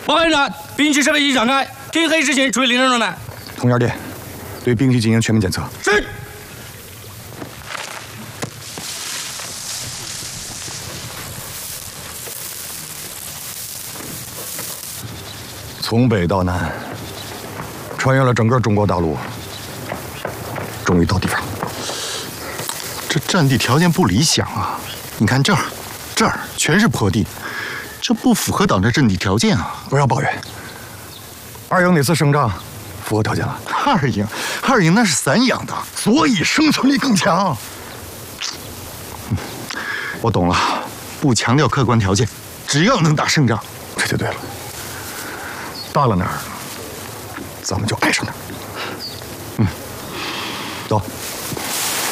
报告连长，兵器设备已展开，天黑之前处于临战状态。 通烟店，对兵器进行全面检测。 是。 从北到南，穿越了整个中国大陆，终于到地方。 这战地条件不理想啊！你看这儿全是坡地，这不符合党的阵地条件啊！ 不要抱怨。二营那次胜仗符合条件了。 二营那是散养的，所以生存力更强。我懂了，不强调客观条件，只要能打胜仗， 这就对了。到了那儿，咱们就爱上哪儿。